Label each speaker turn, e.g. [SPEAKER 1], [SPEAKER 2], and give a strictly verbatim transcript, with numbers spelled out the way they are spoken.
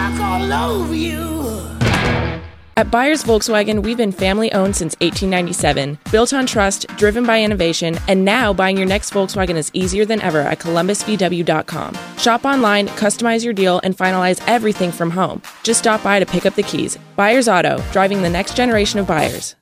[SPEAKER 1] walk all over you.
[SPEAKER 2] At Byers Volkswagen, we've been family-owned since eighteen ninety-seven, built on trust, driven by innovation, and now buying your next Volkswagen is easier than ever at columbus v w dot com. Shop online, customize your deal, and finalize everything from home. Just stop by to pick up the keys. Byers Auto, driving the next generation of buyers.